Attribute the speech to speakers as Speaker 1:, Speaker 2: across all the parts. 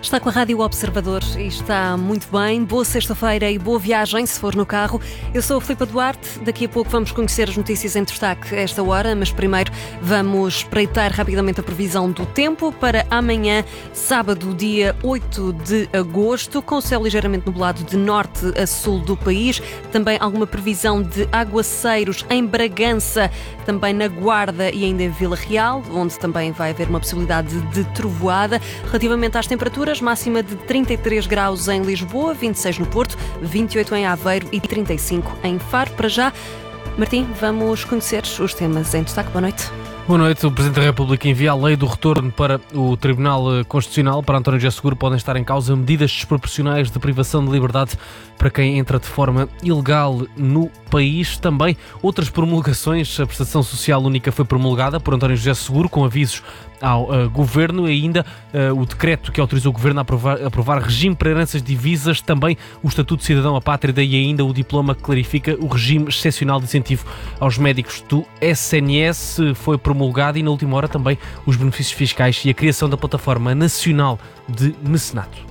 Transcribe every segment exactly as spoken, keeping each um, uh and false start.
Speaker 1: Está com a Rádio Observador e está muito bem. Boa sexta-feira e boa viagem, se for no carro. Eu sou a Filipa Duarte. Daqui a pouco vamos conhecer as notícias em destaque a esta hora, mas primeiro vamos espreitar rapidamente a previsão do tempo para amanhã, sábado, dia oito de agosto, com o céu ligeiramente nublado de norte a sul do país. Também alguma previsão de aguaceiros em Bragança, também na Guarda e ainda em Vila Real, onde também vai haver uma possibilidade de trovoada. Relativamente às temperaturas, máxima de trinta e três graus em Lisboa, vinte e seis no Porto, vinte e oito em Aveiro e trinta e cinco em Faro. Para já, Martim, vamos conhecer os temas em destaque. Boa noite.
Speaker 2: Boa noite. O Presidente da República envia a lei do retorno para o Tribunal Constitucional. Para António José Seguro podem estar em causa medidas desproporcionais de privação de liberdade para quem entra de forma ilegal no país. Também outras promulgações. A prestação social única foi promulgada por António José Seguro com avisos ao uh, Governo, e ainda uh, o decreto que autoriza o Governo a aprovar, a aprovar regime para heranças divisas, também o Estatuto de Cidadão Apátrida e ainda o diploma que clarifica o regime excepcional de incentivo aos médicos do S N S foi promulgado, e na última hora também os benefícios fiscais e a criação da Plataforma Nacional de Mecenato.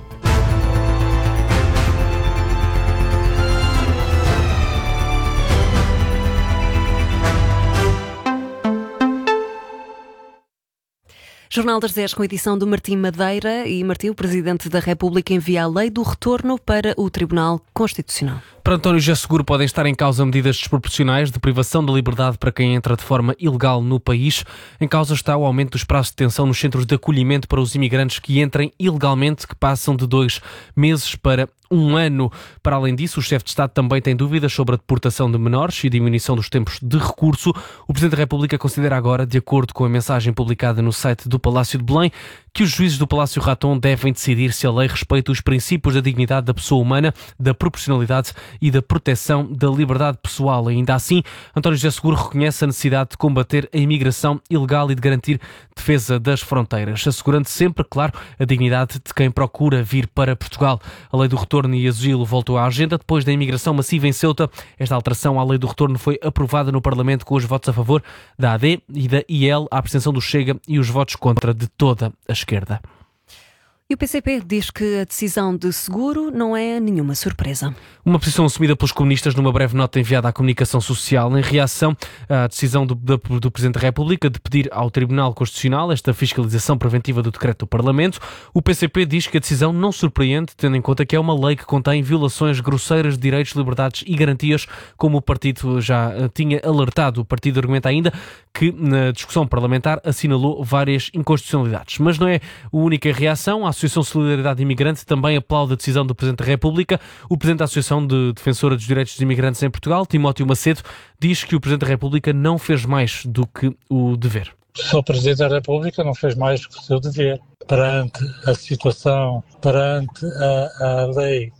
Speaker 1: Jornal das dez com a edição do Martim Madeira. E Martim, o Presidente da República envia a lei do retorno para o Tribunal Constitucional.
Speaker 2: Para António José Seguro podem estar em causa medidas desproporcionais de privação da liberdade para quem entra de forma ilegal no país. Em causa está o aumento dos prazos de detenção nos centros de acolhimento para os imigrantes que entrem ilegalmente, que passam de dois meses para um ano. Para além disso, o chefe de Estado também tem dúvidas sobre a deportação de menores e diminuição dos tempos de recurso. O Presidente da República considera agora, de acordo com a mensagem publicada no site do Palácio de Belém, que os juízes do Palácio Raton devem decidir se a lei respeita os princípios da dignidade da pessoa humana, da proporcionalidade e da proteção da liberdade pessoal. Ainda assim, António José Seguro reconhece a necessidade de combater a imigração ilegal e de garantir defesa das fronteiras, assegurando sempre, claro, a dignidade de quem procura vir para Portugal. A lei do retorno e asilo voltou à agenda depois da imigração massiva em Ceuta. Esta alteração à lei do retorno foi aprovada no Parlamento com os votos a favor da A D e da I L, a abstenção do Chega e os votos contra de toda a esquerda.
Speaker 1: E o P C P diz que a decisão de Seguro não é nenhuma surpresa.
Speaker 2: Uma posição assumida pelos comunistas numa breve nota enviada à comunicação social em reação à decisão do, do, do Presidente da República de pedir ao Tribunal Constitucional esta fiscalização preventiva do decreto do Parlamento. O P C P diz que a decisão não surpreende, tendo em conta que é uma lei que contém violações grosseiras de direitos, liberdades e garantias, como o partido já tinha alertado. O partido argumenta ainda que na discussão parlamentar assinalou várias inconstitucionalidades. Mas não é a única reação. A Associação Solidariedade Imigrante também aplaude a decisão do Presidente da República. O Presidente da Associação de Defensora dos Direitos dos Imigrantes em Portugal, Timóteo Macedo, diz que o Presidente da República não fez mais do que o dever.
Speaker 3: O Presidente da República não fez mais do que o seu dever. Perante a situação, perante a, a lei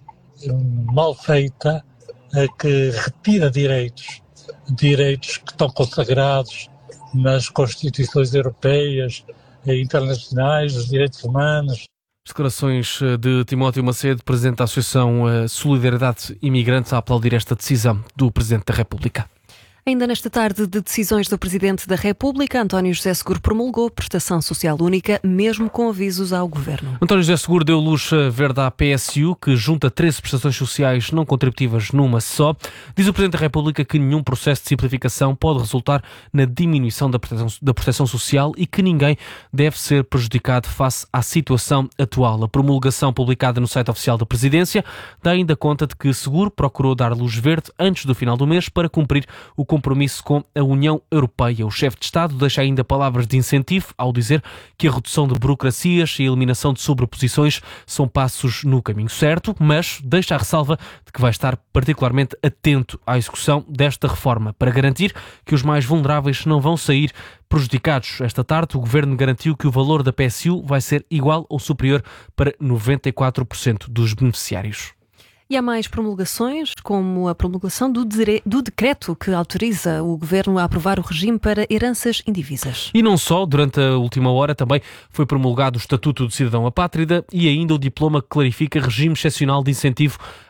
Speaker 3: mal feita, que retira direitos, direitos que estão consagrados nas Constituições europeias e internacionais, os direitos humanos.
Speaker 2: Declarações de Timóteo Macedo, Presidente da Associação Solidariedade Imigrante, a aplaudir esta decisão do Presidente da República.
Speaker 1: Ainda nesta tarde de decisões do Presidente da República, António José Seguro promulgou prestação social única, mesmo com avisos ao Governo.
Speaker 2: António José Seguro deu luz verde à P S U, que junta treze prestações sociais não contributivas numa só. Diz o Presidente da República que nenhum processo de simplificação pode resultar na diminuição da proteção, da proteção social e que ninguém deve ser prejudicado face à situação atual. A promulgação publicada no site oficial da Presidência dá ainda conta de que Seguro procurou dar luz verde antes do final do mês para cumprir o compromisso com a União Europeia. O chefe de Estado deixa ainda palavras de incentivo ao dizer que a redução de burocracias e a eliminação de sobreposições são passos no caminho certo, mas deixa a ressalva de que vai estar particularmente atento à execução desta reforma para garantir que os mais vulneráveis não vão sair prejudicados. Esta tarde, o Governo garantiu que o valor da P S U vai ser igual ou superior para noventa e quatro por cento dos beneficiários.
Speaker 1: E há mais promulgações, como a promulgação do, dire... do decreto que autoriza o Governo a aprovar o regime para heranças indivisas.
Speaker 2: E não só, durante a última hora também foi promulgado o Estatuto de Cidadão Apátrida e ainda o diploma que clarifica regime excepcional de incentivo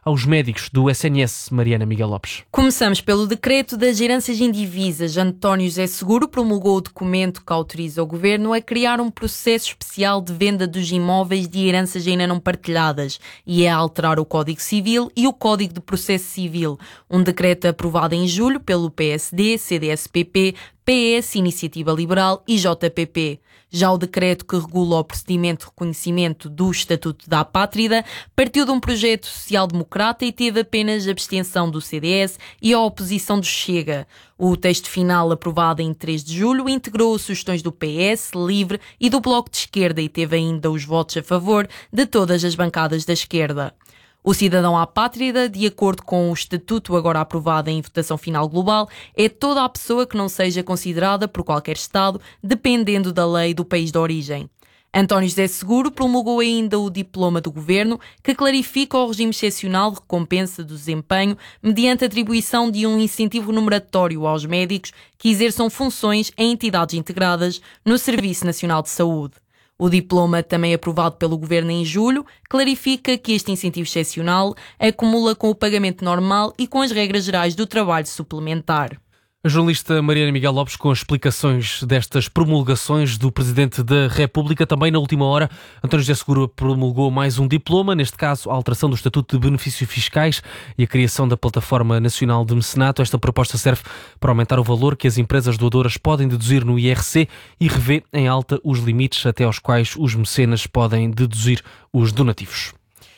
Speaker 2: aos médicos do S N S. Mariana Miguel Lopes.
Speaker 4: Começamos pelo decreto das heranças indivisas. António José Seguro promulgou o documento que autoriza o Governo a criar um processo especial de venda dos imóveis de heranças ainda não partilhadas e a alterar o Código Civil e o Código de Processo Civil. Um decreto aprovado em julho pelo P S D, C D S P P, P S, Iniciativa Liberal e J P P. Já o decreto que regula o procedimento de reconhecimento do Estatuto da Apátrida partiu de um projeto social-democrata e teve apenas a abstenção do C D S e a oposição do Chega. O texto final, aprovado em três de julho, integrou sugestões do P S, Livre e do Bloco de Esquerda e teve ainda os votos a favor de todas as bancadas da esquerda. O cidadão apátrida, de acordo com o Estatuto agora aprovado em votação final global, é toda a pessoa que não seja considerada por qualquer Estado, dependendo da lei do país de origem. António José Seguro promulgou ainda o diploma do Governo, que clarifica o regime excepcional de recompensa do desempenho mediante a atribuição de um incentivo remuneratório aos médicos que exerçam funções em entidades integradas no Serviço Nacional de Saúde. O diploma, também aprovado pelo Governo em julho, clarifica que este incentivo excepcional acumula com o pagamento normal e com as regras gerais do trabalho suplementar.
Speaker 2: A jornalista Mariana Miguel Lopes com as explicações destas promulgações do Presidente da República. Também na última hora, António José Seguro promulgou mais um diploma, neste caso a alteração do Estatuto de Benefícios Fiscais e a criação da Plataforma Nacional de Mecenato. Esta proposta serve para aumentar o valor que as empresas doadoras podem deduzir no I R C e revê em alta os limites até aos quais os mecenas podem deduzir os donativos.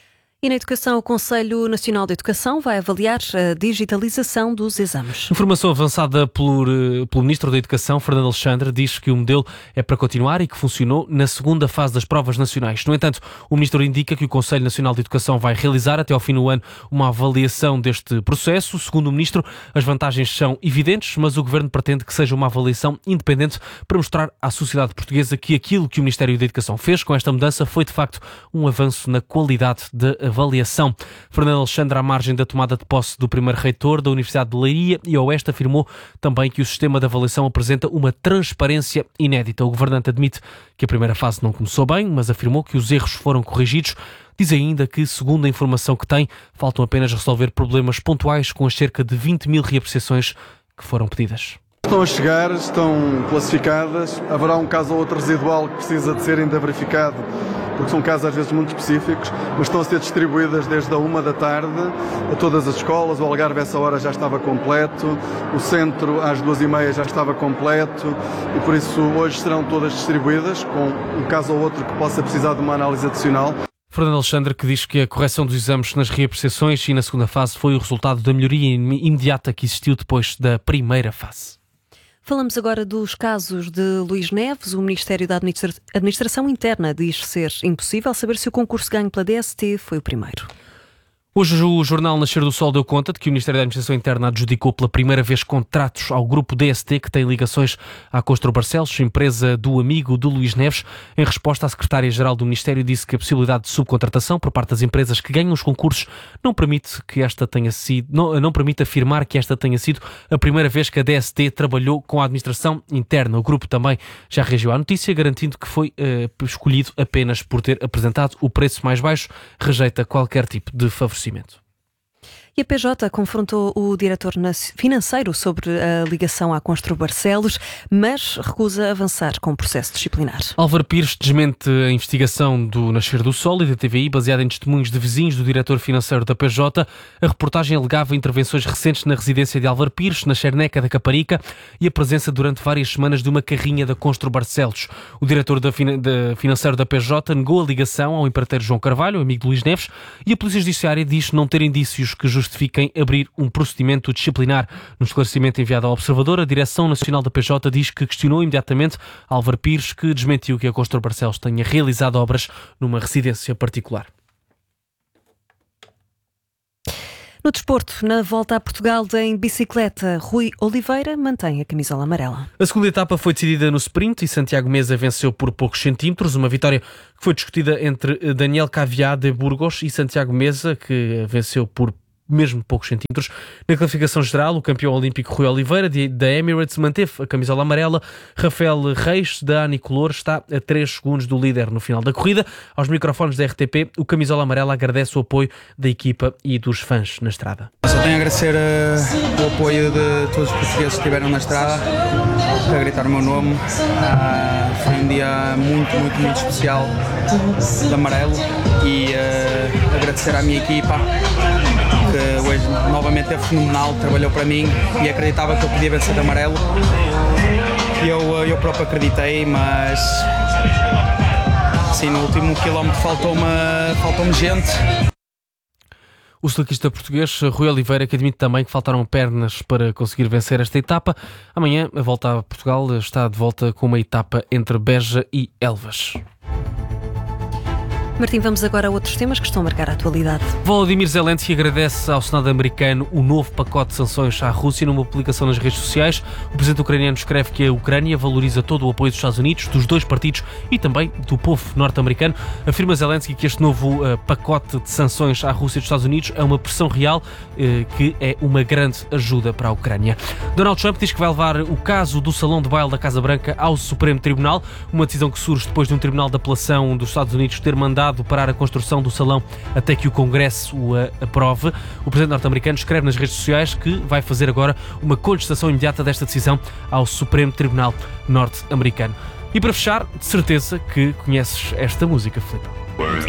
Speaker 1: E na educação, o Conselho Nacional de Educação vai avaliar a digitalização dos exames.
Speaker 2: Informação avançada por, pelo Ministro da Educação, Fernando Alexandre, diz que o modelo é para continuar e que funcionou na segunda fase das provas nacionais. No entanto, o Ministro indica que o Conselho Nacional de Educação vai realizar até ao fim do ano uma avaliação deste processo. Segundo o Ministro, as vantagens são evidentes, mas o Governo pretende que seja uma avaliação independente para mostrar à sociedade portuguesa que aquilo que o Ministério da Educação fez com esta mudança foi de facto um avanço na qualidade da avaliação. Fernando Alexandre, à margem da tomada de posse do primeiro reitor da Universidade de Leiria e Oeste, afirmou também que o sistema de avaliação apresenta uma transparência inédita. O governante admite que a primeira fase não começou bem, mas afirmou que os erros foram corrigidos. Diz ainda que, segundo a informação que tem, faltam apenas resolver problemas pontuais com as cerca de vinte mil reapreciações que foram pedidas.
Speaker 5: Estão a chegar, estão classificadas, haverá um caso ou outro residual que precisa de ser ainda verificado, porque são casos às vezes muito específicos, mas estão a ser distribuídas desde a uma da tarde a todas as escolas. O Algarve a essa hora já estava completo, o centro às duas e meia já estava completo e por isso hoje serão todas distribuídas, com um caso ou outro que possa precisar de uma análise adicional.
Speaker 2: Fernando Alexandre, que diz que a correção dos exames nas reapreciações e na segunda fase foi o resultado da melhoria imediata que existiu depois da primeira fase.
Speaker 1: Falamos agora dos casos de Luís Neves. O Ministério da Administra- Administração Interna diz ser impossível saber se o concurso ganho pela D S T foi o primeiro.
Speaker 2: Hoje o jornal Nascer do Sol deu conta de que o Ministério da Administração Interna adjudicou pela primeira vez contratos ao grupo D S T, que tem ligações à Constru Barcelos, empresa do amigo de Luís Neves. Em resposta, a secretária-geral do Ministério disse que a possibilidade de subcontratação por parte das empresas que ganham os concursos não permite que esta tenha sido, não, não permite afirmar que esta tenha sido a primeira vez que a D S T trabalhou com a Administração Interna. O grupo também já reagiu à notícia, garantindo que foi uh, escolhido apenas por ter apresentado o preço mais baixo, rejeita qualquer tipo de favorecimento.
Speaker 1: E a P J confrontou o diretor financeiro sobre a ligação à Constru Barcelos, mas recusa avançar com o processo disciplinar.
Speaker 2: Álvaro Pires desmente a investigação do Nascer do Sol e da T V I, baseada em testemunhos de vizinhos do diretor financeiro da P J. A reportagem alegava intervenções recentes na residência de Álvaro Pires, na Xerneca da Caparica, e a presença durante várias semanas de uma carrinha da Constru Barcelos. O diretor da fina, da financeiro da P J negou a ligação ao empreiteiro João Carvalho, amigo de Luís Neves, e a Polícia Judiciária diz não ter indícios que justifiquem abrir um procedimento disciplinar. No esclarecimento enviado ao Observador, a Direção Nacional da P J diz que questionou imediatamente Álvaro Pires, que desmentiu que a Constru Barcelos tenha realizado obras numa residência particular.
Speaker 1: No desporto, na volta a Portugal em bicicleta, Rui Oliveira mantém a camisola amarela.
Speaker 2: A segunda etapa foi decidida no sprint e Santiago Mesa venceu por poucos centímetros, uma vitória que foi discutida entre Daniel Caviá de Burgos e Santiago Mesa, que venceu por mesmo poucos centímetros. Na classificação geral, o campeão olímpico Rui Oliveira, da Emirates, manteve a camisola amarela. Rafael Reis, da Anicolor, está a três segundos do líder no final da corrida. Aos microfones da R T P, o camisola amarela agradece o apoio da equipa e dos fãs na estrada.
Speaker 6: Só tenho a agradecer uh, o apoio de todos os portugueses que estiveram na estrada, a gritar o meu nome. Uh, foi um dia muito, muito, muito especial de amarelo e uh, agradecer à minha equipa, que hoje novamente é fenomenal, trabalhou para mim e acreditava que eu podia vencer de amarelo. E eu, eu próprio acreditei, mas sim, no último quilómetro faltou-me, faltou-me gente.
Speaker 2: O ciclista português Rui Oliveira, que admite também que faltaram pernas para conseguir vencer esta etapa. Amanhã a volta a Portugal está de volta com uma etapa entre Beja e Elvas.
Speaker 1: Martim, vamos agora a outros temas que estão a marcar a atualidade.
Speaker 2: Volodymyr Zelensky agradece ao Senado americano o novo pacote de sanções à Rússia numa publicação nas redes sociais. O presidente ucraniano escreve que a Ucrânia valoriza todo o apoio dos Estados Unidos, dos dois partidos e também do povo norte-americano. Afirma Zelensky que este novo uh, pacote de sanções à Rússia e dos Estados Unidos é uma pressão real uh, que é uma grande ajuda para a Ucrânia. Donald Trump diz que vai levar o caso do salão de baile da Casa Branca ao Supremo Tribunal, uma decisão que surge depois de um tribunal de apelação dos Estados Unidos ter mandado parar a construção do salão até que o Congresso o aprove. O presidente norte-americano escreve nas redes sociais que vai fazer agora uma contestação imediata desta decisão ao Supremo Tribunal norte-americano. E para fechar, de certeza que conheces esta música, Filipe.